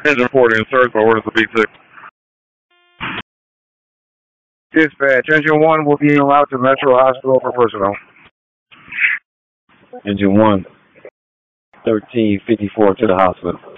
Engine 40 in search by orders of B6. Dispatch, Engine 1 will be allowed to Metro Hospital for personnel. Engine 1, 1354 to the hospital.